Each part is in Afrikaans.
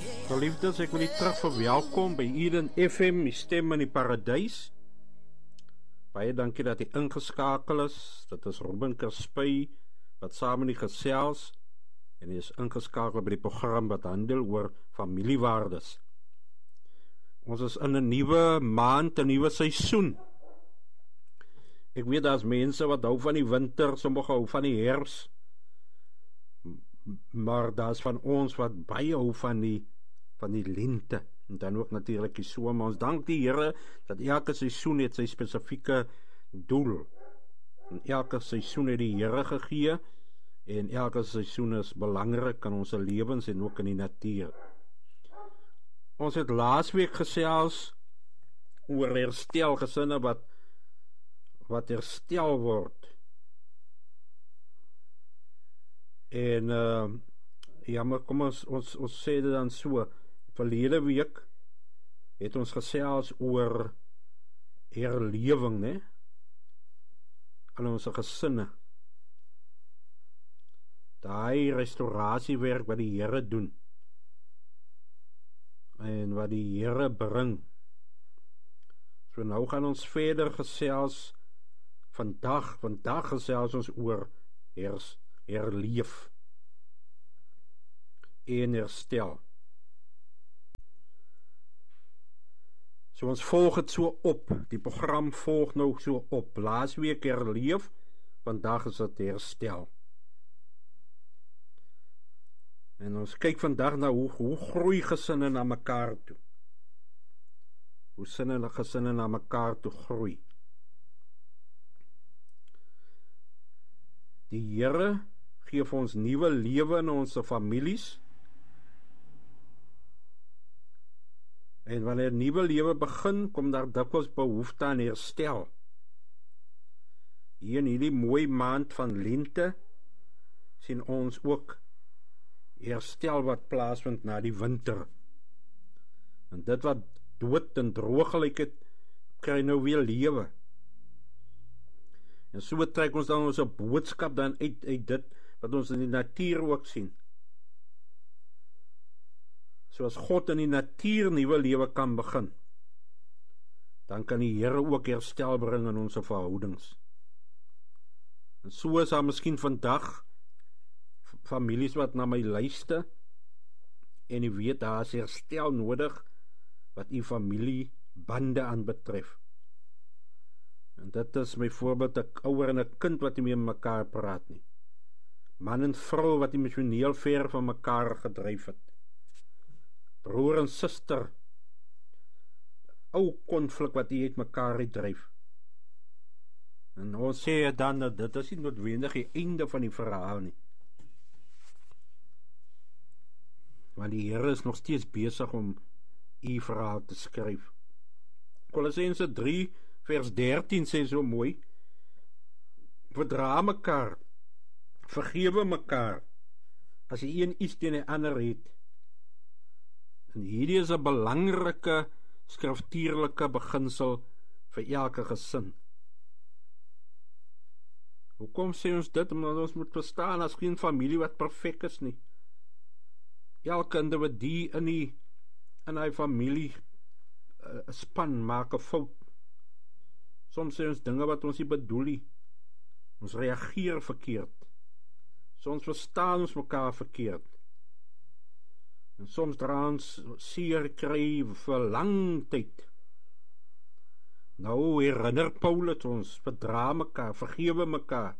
Geliefdes, ek wil u terug verwelkom by Eden FM, die stem in die paradys. Baie dankie dat u ingeskakel is. Dit is Ruben Kerspy wat saam met die gesels en hy is ingeskakel by die program wat handel oor familiewaardes. Ons is in 'n nuwe maand, 'n nuwe seisoen. Ek weet daar's mense wat hou van die winter, sommige hou van die herfs, maar daar's van ons wat baie hou van die lente, en dan ook natuurlik die somer. Ons dank die Here dat elke seisoen het sy spesifieke doel, en elke seisoen het die Here gegee, en elke seisoen is belangrik in ons lewens en ook in die natuur. Ons het laasweek gesels oor herstel, gesinne wat herstel word. En ja, maar kom ons sê dit dan so. Verlede week het ons gesels oor herlewing, né? In ons gesinne. Daai restaurasiewerk wat die Here doen en wat die Here bring. So nou gaan ons verder gesels. Vandag gesels ons oor herleef en herstel. So ons volg het so op, die program volg nou so op. Laasweek herleef, vandag is dit herstel. En ons kyk vandag na hoe groei gesinne na mekaar toe. Hoe gesinne na mekaar toe groei. Die Here gee vir ons nuwe lewe in ons families. En wanneer nuwe lewe begin, kom daar dikwels behoefte aan herstel. Hier in hierdie mooi maand van lente sien ons ook herstel wat plaasvind na die winter. En dit wat dood en droog gelyk het, kry nou weer lewe. En so trek ons dan ons boodskap dan uit dit wat ons in die natuur ook sien. Soos God in die natuur nuwe lewe kan begin, dan kan die Here ook herstel bring in ons verhoudings. En so is daar miskien vandag families wat na my luister en jy weet daar is herstel nodig wat u familiebande aanbetref. En dit is byvoorbeeld 'n ouer en 'n kind wat nie meer met mekaar praat nie. Man en vrou wat emosioneel ver van mekaar gedryf het. Broer en suster, ou konflik wat die uit mekaar uitdryf. En ons sê dan dat dit is nie noodwendig die einde van die verhaal nie. Want die Here is nog steeds besig om u verhaal te skryf. Kolossense 3 vers 13 sê so mooi: verdra mekaar, vergewe mekaar, as die een iets teen die ander het. En hierdie is 'n belangrike skriftuurlike beginsel vir elke gesin. Hoekom sê ons dit? Omdat ons moet verstaan, as geen familie wat perfek is nie. Elke individu in hy familie span maak 'n fout. Soms sê ons dinge wat ons nie bedoel nie. Ons reageer verkeerd. Soms verstaan ons mekaar verkeerd. En soms dra ons seer kry vir lang tyd. Nou herinner Paulus ons, verdra mekaar, vergewe mekaar.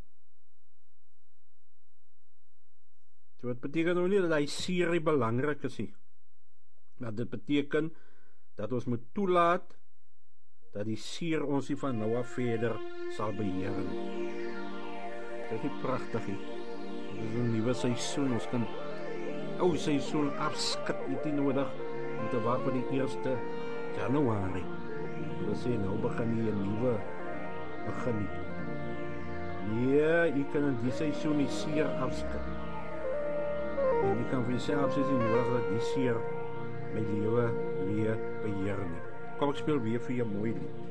So dit beteken nou nie dat hy seer nie belangrik is nie. Maar dit beteken dat ons moet toelaat dat die seer ons nie van nou af verder sal beheer nie. Dit is pragtig nie. Dit is 'n nuwe seisoen, ons kan ou seisoen afskud, nie nodig om te wag vir die 1 Januarie. Ons sê nou begin hier 'n nuwe begin nie. Nee, jy kan in die seisoen die seer afskud. En jy kan vir jouself sê jy nodig dat die seer my lewe weer beheer nie. Kom ek speel weer vir jou mooi lied.